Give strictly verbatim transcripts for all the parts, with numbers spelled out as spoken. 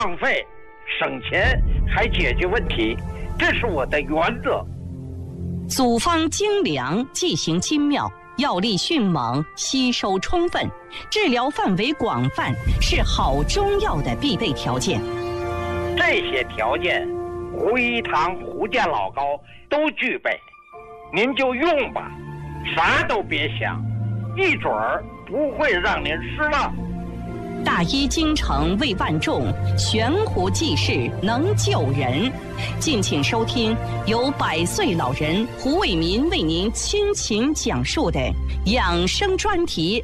浪费、省钱还解决问题，这是我的原则。 组方精良，剂型精妙，药力迅猛，吸收充分，治疗范围广泛，是好中药的必备条件。 这些条件，胡一堂、胡家老高都具备，您就用吧，啥都别想，一准儿不会让您失望。 大医精诚为万众，悬壶济世能救人。敬请收听由百岁老人胡伟民为您倾情讲述的养生专题。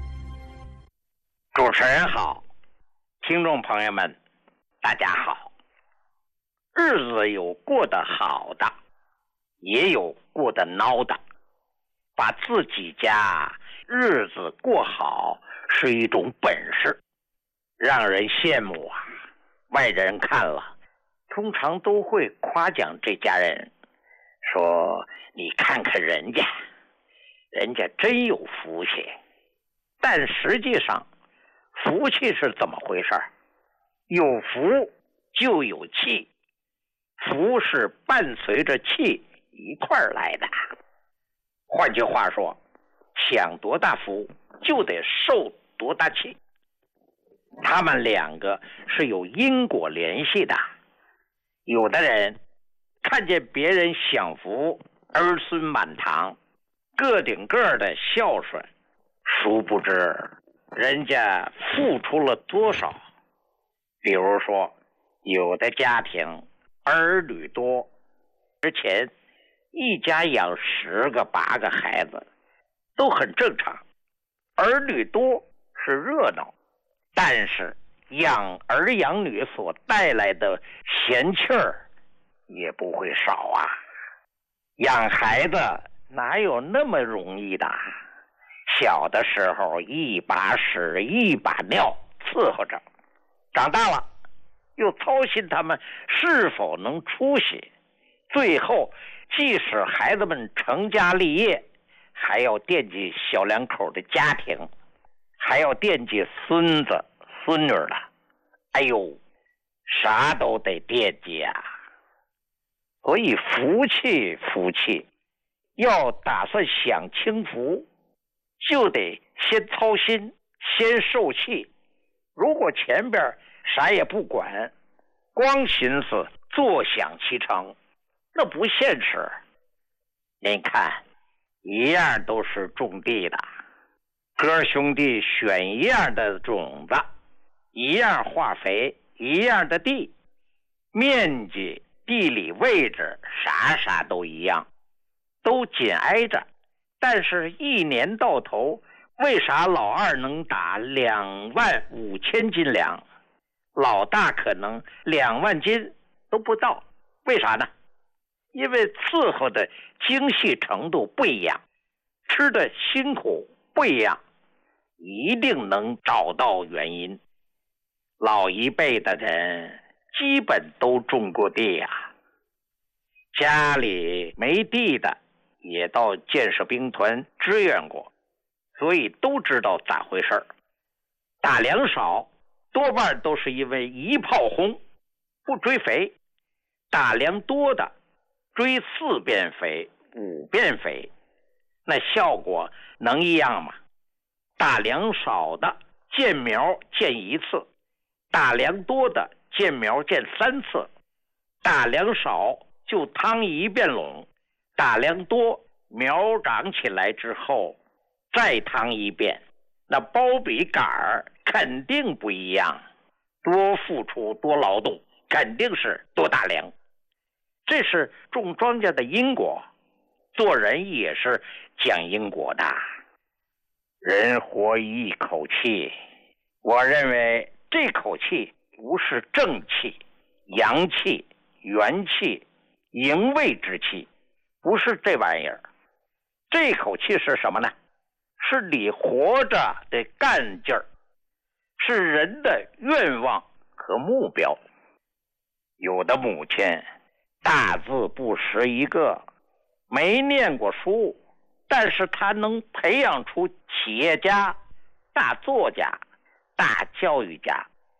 主持人好，听众朋友们，大家好。日子有过得好的，也有过得孬的。把自己家日子过好是一种本事，让人羡慕啊！外人看了，通常都会夸奖这家人，说你看看人家，人家真有福气。但实际上，福气是怎么回事？有福就有气，福是伴随着气一块儿来的。换句话说，享多大福就得受多大气，他们两个是有因果联系的。有的人看见别人享福，儿孙满堂，个顶个的孝顺，殊不知人家付出了多少。比如说，有的家庭儿女多，之前一家养十个八个孩子都很正常，儿女多是热闹，但是养儿养女所带来的闲气儿也不会少啊。养孩子哪有那么容易的？小的时候一把屎一把尿伺候着，长大了又操心他们是否能出息，最后即使孩子们成家立业，还要惦记小两口的家庭，还要惦记孙子孙女了。哎呦，啥都得惦记啊！所以福气福气，要打算享清福，就得先操心，先受气。如果前边啥也不管，光寻思坐享其成，那不现实。您看，一样都是种地的，哥兄弟选一样的种子，一样化肥，一样的地，面积、地理位置啥啥都一样，都紧挨着，但是一年到头，为啥老二能打两万五千斤粮，老大可能两万斤都不到？为啥呢？因为伺候的精细程度不一样，吃的辛苦不一样，一定能找到原因。老一辈的人基本都种过地啊，家里没地的也到建设兵团支援过，所以都知道咋回事。打粮少多半都是因为一炮轰，不追肥。打粮多的追四遍肥五遍肥，那效果能一样吗？打粮少的见苗见一次，打粮多的见苗见三次。打粮少就趟一遍垄，打粮多苗长起来之后再趟一遍，那包比杆儿肯定不一样，多付出多劳动，肯定是多打粮。这是种庄稼的因果，做人也是讲因果的。人活一口气，我认为这口气不是正气、阳气、元气、营卫之气，不是这玩意儿。这口气是什么呢？是你活着的干劲儿，是人的愿望和目标。有的母亲大字不识一个，没念过书，但是他能培养出企业家、大作家、大教育家。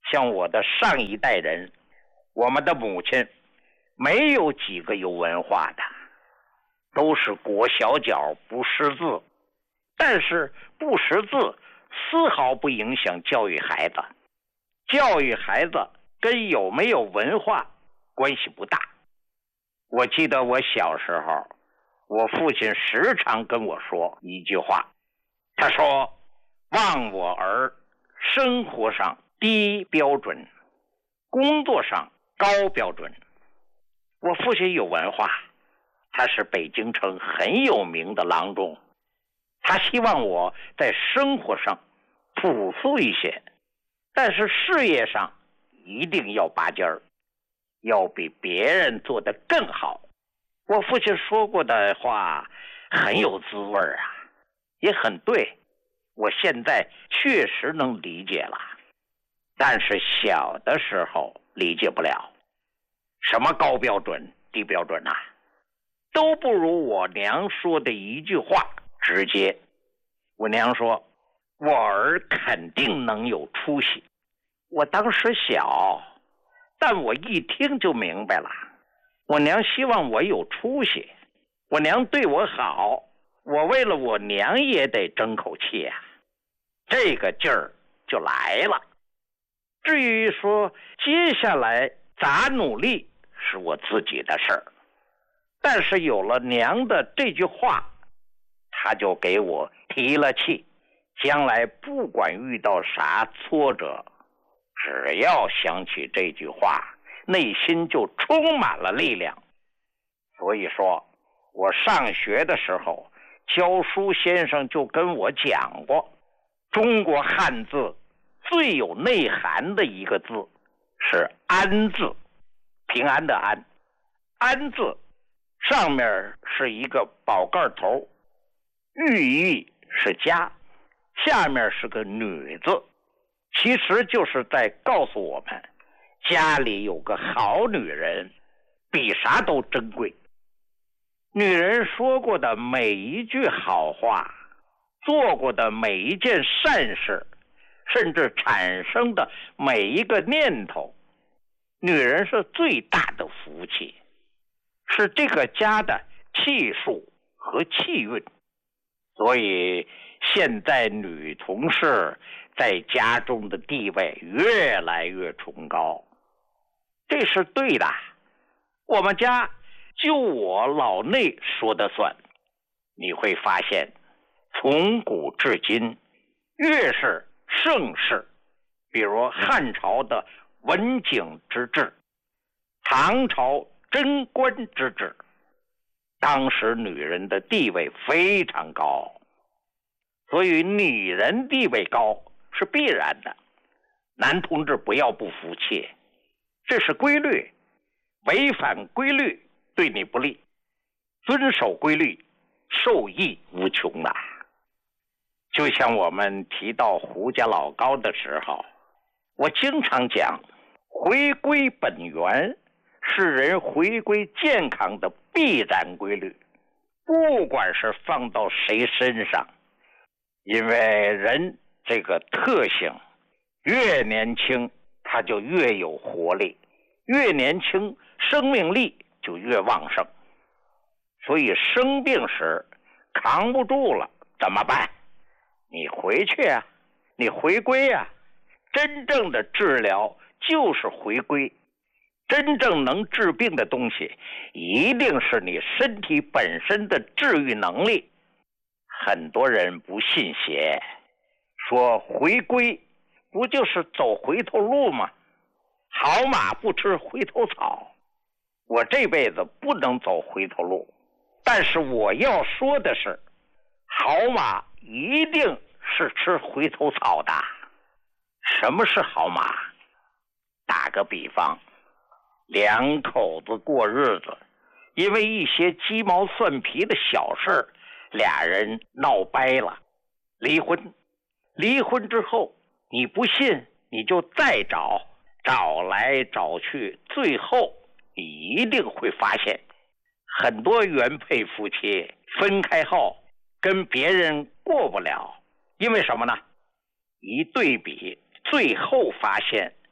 像我的上一代人，我们的母亲没有几个有文化的，都是裹小脚不识字，但是不识字丝毫不影响教育孩子，教育孩子跟有没有文化关系不大。我记得我小时候，我父亲时常跟我说一句话，他说：望我儿生活上低标准，工作上高标准。我父亲有文化，他是北京城很有名的郎中，他希望我在生活上朴素一些，但是事业上一定要拔尖儿，要比别人做得更好。我父亲说过的话很有滋味啊，也很对，我现在确实能理解了，但是小的时候理解不了。什么高标准低标准啊，都不如我娘说的一句话直接。我娘说我儿肯定能有出息。我当时小，但我一听就明白了，我娘希望我有出息，我娘对我好，我为了我娘也得争口气啊，这个劲儿就来了。至于说接下来咋努力是我自己的事儿，但是有了娘的这句话，她就给我提了气，将来不管遇到啥挫折，只要想起这句话，内心就充满了力量。所以说我上学的时候，教书先生就跟我讲过，中国汉字最有内涵的一个字是安字，平安的安。安字上面是一个宝盖头，寓意是家，下面是个女字，其实就是在告诉我们，家里有个好女人比啥都珍贵。女人说过的每一句好话，做过的每一件善事，甚至产生的每一个念头，女人是最大的福气，是这个家的气数和气运。所以现在女同事在家中的地位越来越崇高，这是对的。我们家就我老内说的算。你会发现从古至今，越是盛世，比如汉朝的文景之治，唐朝贞观之治，当时女人的地位非常高，所以女人地位高是必然的。男同志不要不服气，这是规律，违反规律对你不利，遵守规律受益无穷的。就像我们提到胡家老高的时候，我经常讲，回归本源是人回归健康的必然规律，不管是放到谁身上，因为人这个特性，越年轻他就越有活力，越年轻生命力就越旺盛。所以生病时扛不住了怎么办？你回去啊，你回归啊。真正的治疗就是回归，真正能治病的东西一定是你身体本身的治愈能力。很多人不信邪，说回归不就是走回头路吗？好马不吃回头草。我这辈子不能走回头路，但是我要说的是，好马一定是吃回头草的。什么是好马？打个比方，两口子过日子，因为一些鸡毛蒜皮的小事，俩人闹掰了，离婚。离婚之后，你不信你就再找，找来找去，最后你一定会发现，很多原配夫妻分开后跟别人过不了，因为什么呢？一对比，最后发现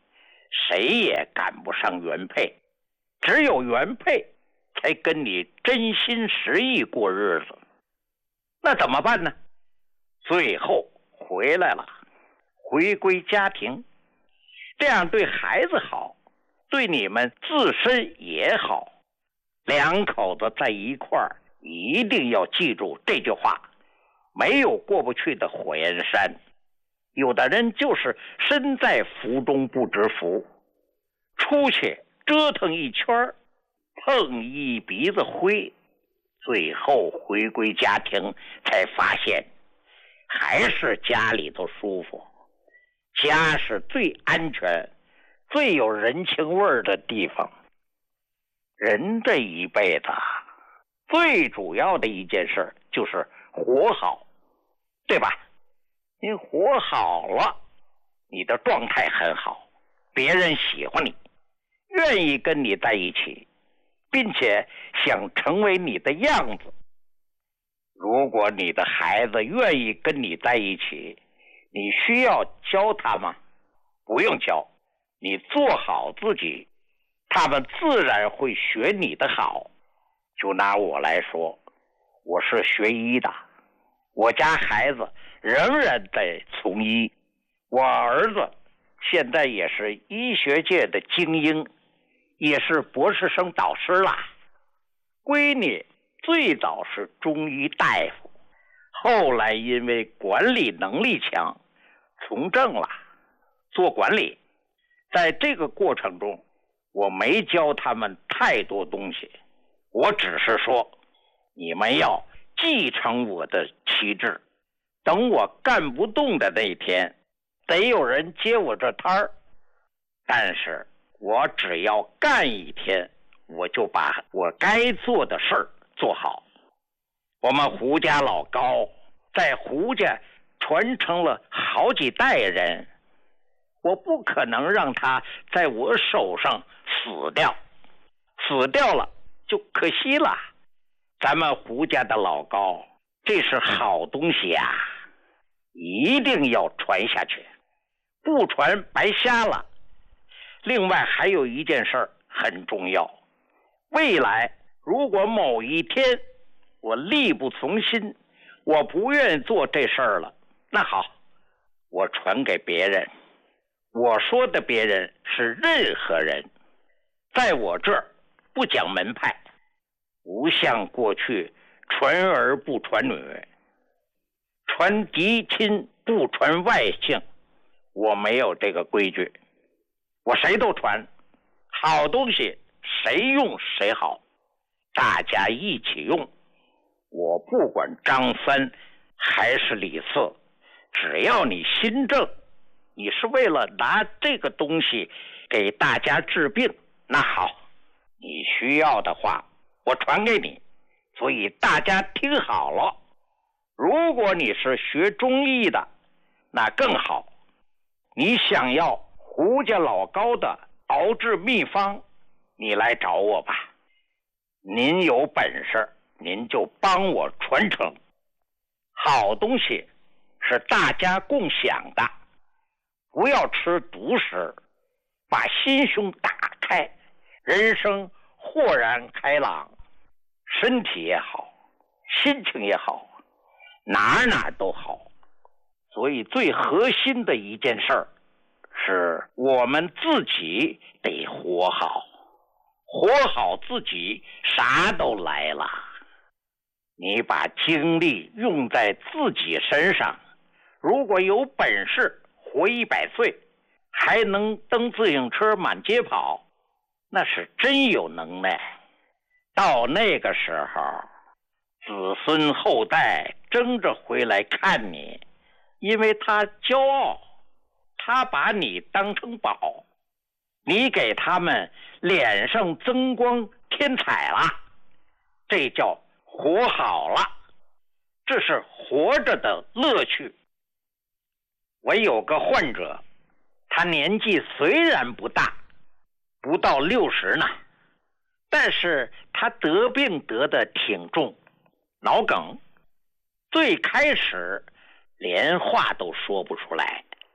谁也赶不上原配，只有原配才跟你真心实意过日子。那怎么办呢？最后回来了，回归家庭，这样对孩子好，对你们自身也好。两口子在一块儿，一定要记住这句话，没有过不去的火焰山。有的人就是身在福中不知福，出去折腾一圈，碰一鼻子灰，最后回归家庭才发现还是家里头舒服。家是最安全最有人情味儿的地方。人这一辈子最主要的一件事就是活好，对吧？你活好了，你的状态很好，别人喜欢你，愿意跟你在一起，并且想成为你的样子。如果你的孩子愿意跟你在一起，你需要教他吗？不用教，你做好自己，他们自然会学你的好。就拿我来说，我是学医的，我家孩子仍然在从医，我儿子现在也是医学界的精英，也是博士生导师啦。闺女最早是中医大夫，后来因为管理能力强，从政了，做管理。在这个过程中，我没教他们太多东西，我只是说，你们要继承我的旗帜，等我干不动的那一天，得有人接我这摊儿。但是我只要干一天，我就把我该做的事儿做好。我们胡家老高在胡家传承了好几代人，我不可能让他在我手上死掉，死掉了就可惜了。咱们胡家的老高，这是好东西啊，一定要传下去，不传白瞎了。另外还有一件事很重要，未来如果某一天我力不从心，我不愿意做这事儿了，那好，我传给别人。我说的别人是任何人，在我这儿不讲门派，不像过去传儿不传女，传嫡亲不传外姓，我没有这个规矩，我谁都传，好东西谁用谁好，大家一起用。我不管张三还是李四，只要你心正，你是为了拿这个东西给大家治病，那好，你需要的话我传给你。所以大家听好了，如果你是学中医的，那更好，你想要胡家老高的熬制秘方，你来找我吧。您有本事您就帮我传承，好东西是大家共享的，不要吃独食，把心胸打开，人生豁然开朗，身体也好，心情也好，哪哪都好。所以最核心的一件事儿，是我们自己得活好，活好自己，啥都来了。你把精力用在自己身上，如果有本事活一百岁，还能蹬自行车满街跑，那是真有能耐。到那个时候，子孙后代争着回来看你，因为他骄傲，他把你当成宝，你给他们脸上增光添彩了，这叫活好了，这是活着的乐趣。我有个患者，他年纪虽然不大，不到六十呢，但是他得病得的挺重，脑梗，最开始连话都说不出来，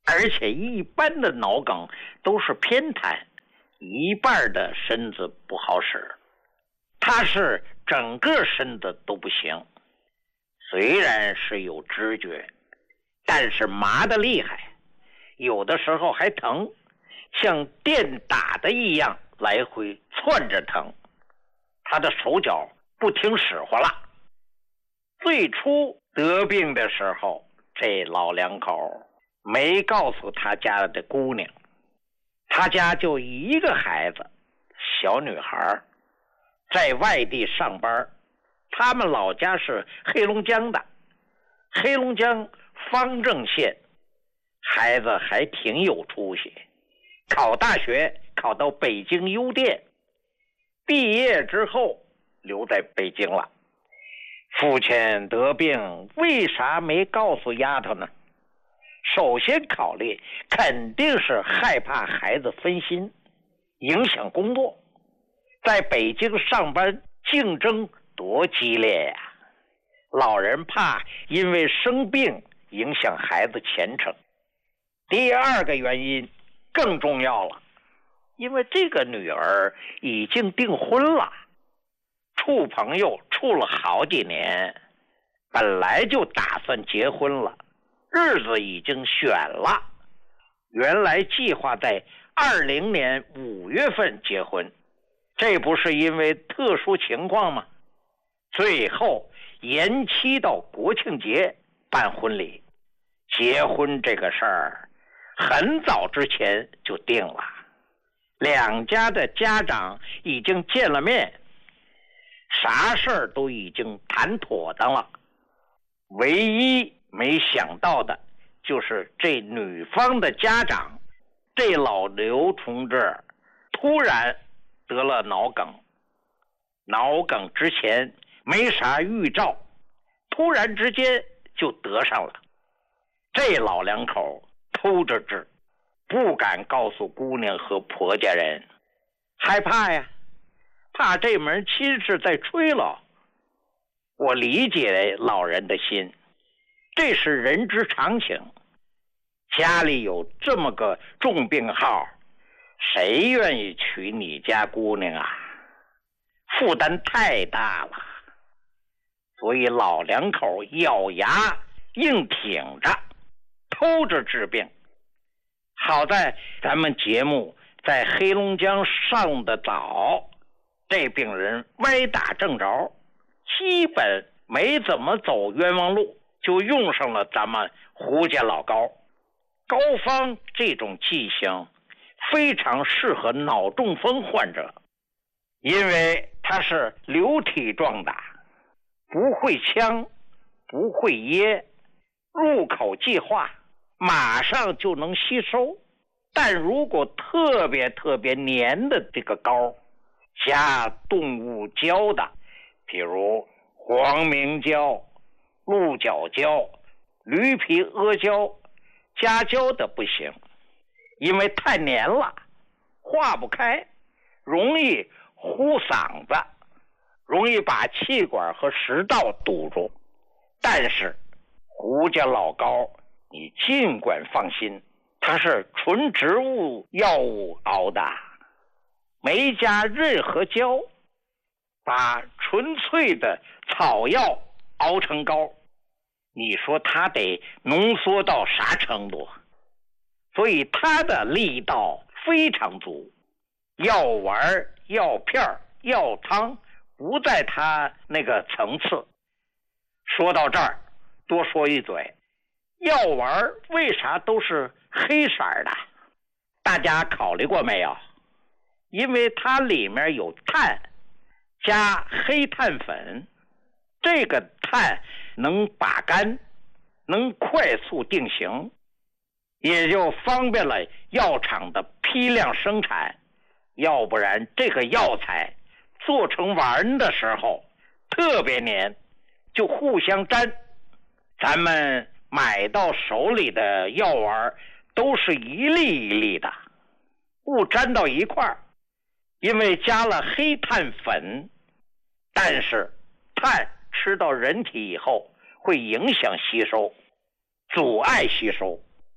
而且一般的脑梗都是偏瘫，一半的身子不好使，他是整个身子都不行。虽然是有知觉，但是麻得厉害，有的时候还疼，像电打的一样来回窜着疼，他的手脚不听使唤了。最初得病的时候，这老两口没告诉他家的姑娘，他家就一个孩子，小女孩，在外地上班。他们老家是黑龙江的，黑龙江方正县，孩子还挺有出息，考大学考到北京邮电，毕业之后留在北京了。父亲得病，为啥没告诉丫头呢？首先考虑肯定是害怕孩子分心，影响工作。在北京上班竞争多激烈呀！老人怕因为生病影响孩子前程。第二个原因更重要了，因为这个女儿已经订婚了，处朋友处了好几年，本来就打算结婚了，日子已经选了，原来计划在二零年五月份结婚，这不是因为特殊情况吗？最后延期到国庆节办婚礼。结婚这个事儿很早之前就定了，两家的家长已经见了面，啥事儿都已经谈妥当了。唯一没想到的就是这女方的家长，这老刘同志突然得了脑梗，脑梗之前没啥预兆，突然之间就得上了。这老两口偷着治，不敢告诉姑娘和婆家人，害怕呀，怕这门亲事再吹了。我理解老人的心，这是人之常情。家里有这么个重病号，谁愿意娶你家姑娘啊？负担太大了。所以老两口咬牙硬挺着，偷着治病。好在咱们节目在黑龙江上的早，这病人歪打正着，基本没怎么走冤枉路，就用上了咱们胡家老高。高方这种剂型非常适合脑中风患者，因为它是流体状的，不会呛，不会噎，入口即化，马上就能吸收。但如果特别特别黏的这个膏，加动物胶的，比如黄明胶、鹿角胶、驴皮阿胶，加胶的不行，因为太黏了，化不开，容易呼嗓子，容易把气管和食道堵住。但是胡家老高你尽管放心，它是纯植物药物熬的，没加任何胶，把纯粹的草药熬成膏，你说它得浓缩到啥程度？所以它的力道非常足，药丸、药片、药汤不在它那个层次。说到这儿，多说一嘴，药丸为啥都是黑色的？大家考虑过没有？因为它里面有碳，加黑碳粉，这个碳能把干，能快速定型，也就方便了药厂的批量生产。要不然这个药材做成丸的时候特别黏，就互相粘。咱们买到手里的药丸都是一粒一粒的，不粘到一块儿，因为加了黑碳粉。但是碳吃到人体以后会影响吸收，阻碍吸收。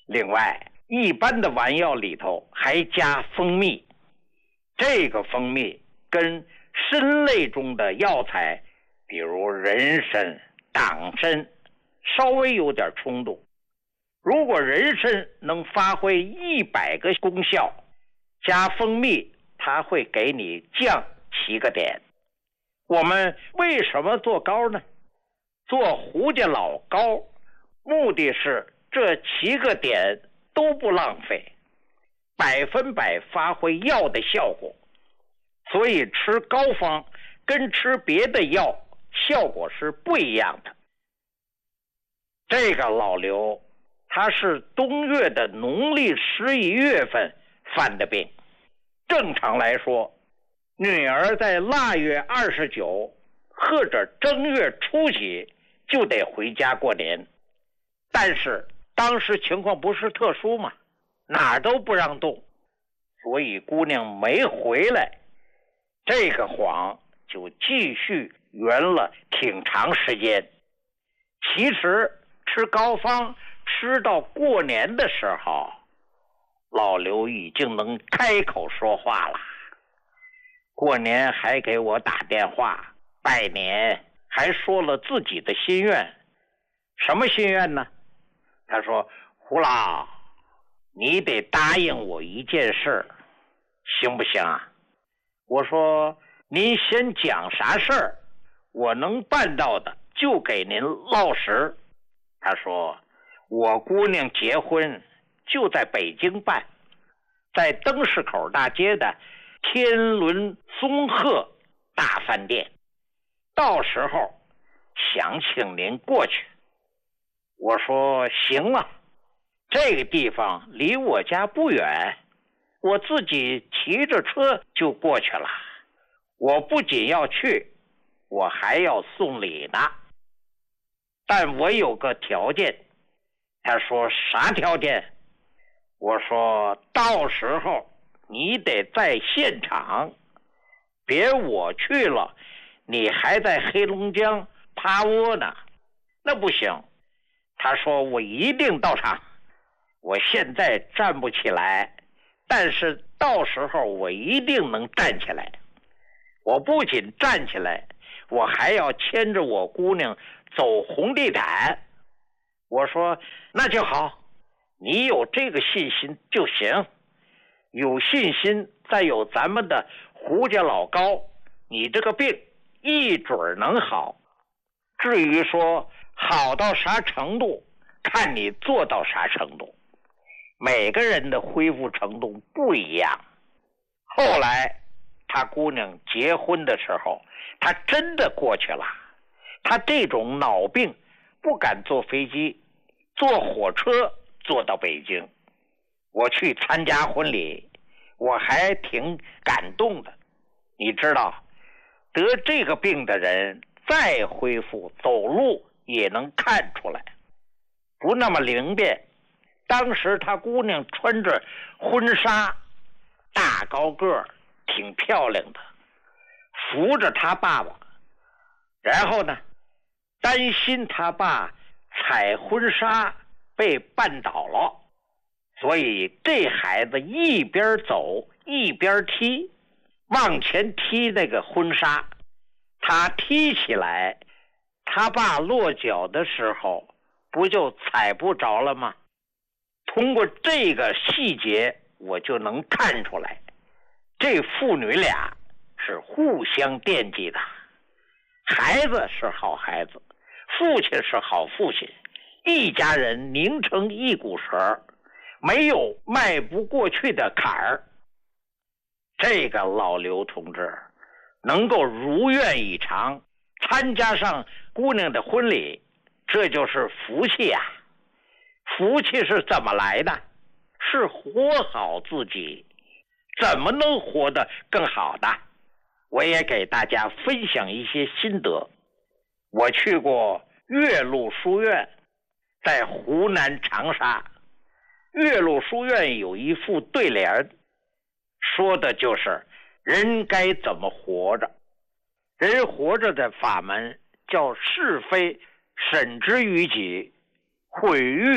另外，一般的丸药里头还加蜂蜜，这个蜂蜜跟参类中的药材，比如人参、党参，稍微有点冲突。如果人参能发挥一百个功效，加蜂蜜它会给你降七个点。我们为什么做膏呢？做胡家老膏，目的是这七个点都不浪费，百分百发挥药的效果。所以吃膏方跟吃别的药效果是不一样的。这个老刘他是冬月的农历十一月份犯的病。正常来说，女儿在腊月二十九或者正月初几就得回家过年，但是当时情况不是特殊嘛，哪儿都不让动，所以姑娘没回来，这个谎就继续圆了挺长时间。其实吃膏方吃到过年的时候，老刘已经能开口说话了。过年还给我打电话拜年，还说了自己的心愿。什么心愿呢？他说，胡老，你得答应我一件事，行不行啊？我说，您先讲啥事儿，我能办到的就给您落实。他说，我姑娘结婚就在北京办，在灯市口大街的天伦松鹤大饭店，到时候想请您过去。我说行啊，这个地方离我家不远，我自己骑着车就过去了。我不仅要去，我还要送礼呢。但我有个条件。他说啥条件？我说到时候你得在现场，别我去了你还在黑龙江趴窝呢，那不行。他说我一定到场，我现在站不起来，但是到时候我一定能站起来。我不仅站起来，我还要牵着我姑娘走红地毯。我说那就好，你有这个信心就行，有信心再有咱们的胡家老高，你这个病一准能好。至于说好到啥程度，看你做到啥程度，每个人的恢复程度不一样。后来他姑娘结婚的时候，他真的过去了。他这种脑病不敢坐飞机，坐火车坐到北京。我去参加婚礼，我还挺感动的。你知道，得这个病的人再恢复走路也能看出来，不那么灵便。当时他姑娘穿着婚纱，大高个儿，挺漂亮的，扶着他爸爸。然后呢，担心他爸踩婚纱被绊倒了，所以这孩子一边走一边踢，往前踢那个婚纱。他踢起来，他爸落脚的时候不就踩不着了吗？通过这个细节我就能看出来，这父女俩是互相惦记的。孩子是好孩子，父亲是好父亲，一家人拧成一股绳，没有迈不过去的坎儿。这个老刘同志能够如愿以偿参加上姑娘的婚礼，这就是福气啊！福气是怎么来的？是活好自己。怎么能活得更好的？我也给大家分享一些心得。我去过岳麓书院，在湖南长沙。岳麓书院有一副对联，说的就是人该怎么活着。人活着的法门叫是非审之于己，毁誉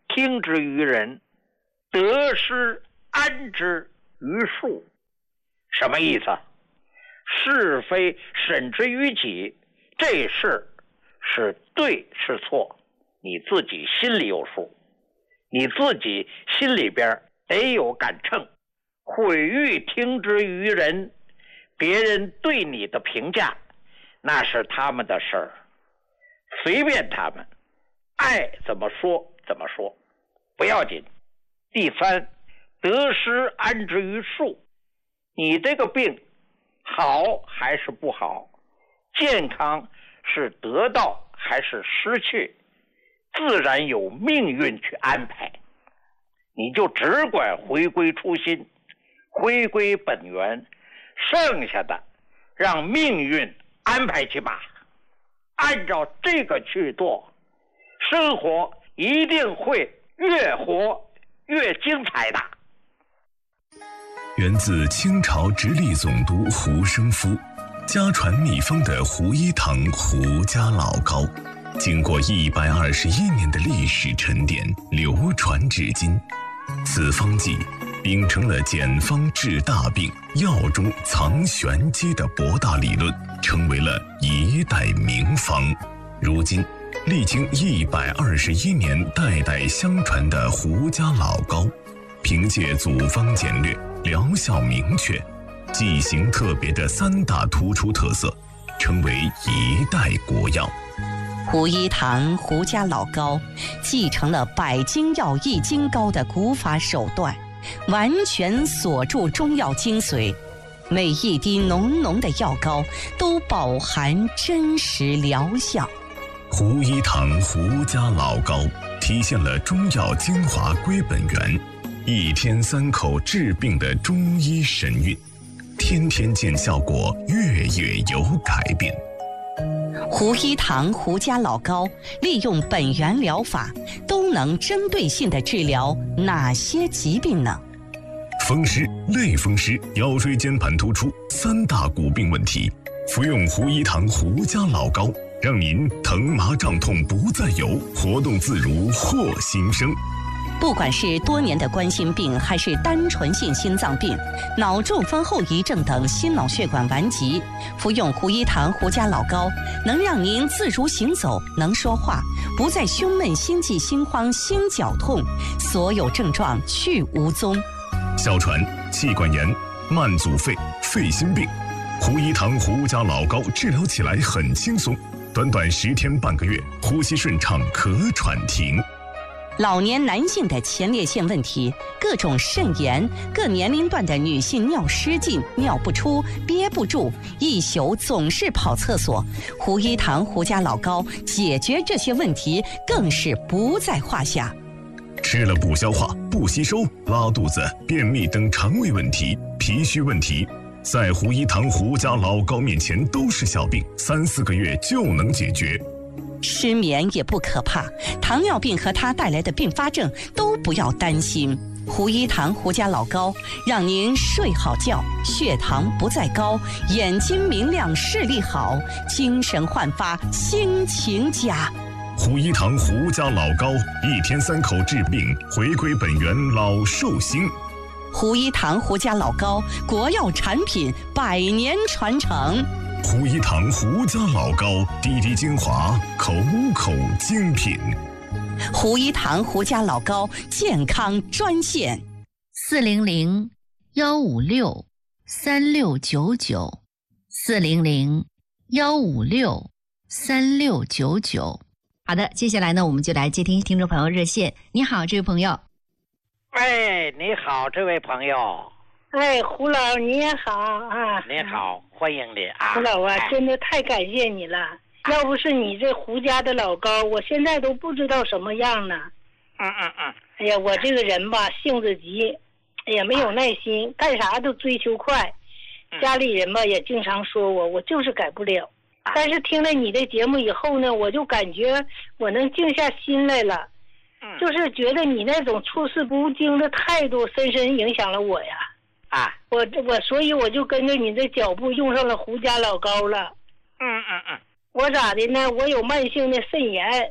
听之于人，得失安之于数。什么意思？是非审之于己，这事是对是错，你自己心里有数，你自己心里边得有杆秤。毁誉听之于人，别人对你的评价那是他们的事儿，随便他们爱怎么说怎么说，不要紧。第三，得失安之于数，你这个病好还是不好，健康是得到还是失去，自然有命运去安排，你就只管回归初心，回归本源，剩下的让命运安排去吧。按照这个去做，生活一定会越活越精彩的。 源自清朝直隶总督胡生夫，家传秘方的胡一堂胡家老膏，经过一百二十一年的历史沉淀，流传至今。此方剂秉承了简方治大病、药中藏玄机的博大理论，成为了一代名方。如今历经一百二十一年代代相传的胡家老膏，凭借组方简略、疗效明确、剂型特别的三大突出特色，成为一代国药。 胡一堂胡家老膏继承了百金药益精膏的古法手段，完全锁住中药精髓，每一滴浓浓的药膏都饱含真实疗效。 胡一堂胡家老膏体现了中药精华归本源，一天三口治病的中医神韵，天天见效果，月月有改变。 胡一堂胡家老膏利用本源疗法，都能针对性地治疗哪些疾病呢？ 风湿、类风湿、腰椎间盘突出三大骨病问题，服用胡一堂胡家老膏，让您疼麻胀痛不再有，活动自如获新生。 不管是多年的冠心病，还是单纯性心脏病、脑中风后遗症等心脑血管顽疾，服用胡一堂胡家老膏，能让您自如行走，能说话，不再胸闷、心悸、心慌、心绞痛，所有症状去无踪。 哮喘、气管炎、慢阻肺、肺心病，胡一堂胡家老膏治疗起来很轻松，短短十天半个月，呼吸顺畅，咳喘停。 老年男性的前列腺问题，各种肾炎，各年龄段的女性尿失禁、尿不出、憋不住，一宿总是跑厕所，胡一堂胡家老膏解决这些问题更是不在话下。 吃了不消化、不吸收、拉肚子、便秘等肠胃问题、脾虚问题，在胡一堂胡家老膏面前都是小病，三四个月就能解决。 失眠也不可怕，糖尿病和它带来的并发症都不要担心。胡一堂胡家老膏让您睡好觉，血糖不再高，眼睛明亮，视力好，精神焕发，心情佳。 胡一堂胡家老膏，一天三口治病，回归本源，老寿星。 胡一堂胡家老膏，国药产品，百年传承。 胡一堂胡家老膏，滴滴精华，口口精品。 胡一堂胡家老膏健康专线： 四零零幺五六三六九九，四零零幺五六三六九九。好的，接下来呢，我们就来接听听众朋友热线。你好，这位朋友。 哎，你好，这位朋友。 哎，胡老你也好啊！ 你好，欢迎你啊！ 胡老啊， 哎、 真的太感谢你了。要不是你这胡家的老膏，我现在都不知道什么样呢。 嗯嗯嗯。 哎呀，我这个人吧，性子急，也没有耐心，干啥都追求快。家里人吧也经常说我，我就是改不了。但是听了你的节目以后呢，我就感觉我能静下心来了。就是觉得你那种处事不惊的态度，深深影响了我呀。 啊， 我我所以我就跟着你的脚步用上了胡家老膏了。 嗯嗯嗯。 我咋的呢？我有慢性的肾炎，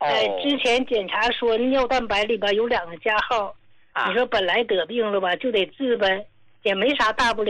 呃，之前检查说尿蛋白里边有两个加号， 啊、 你说本来得病了吧，就得治呗，也没啥大不了。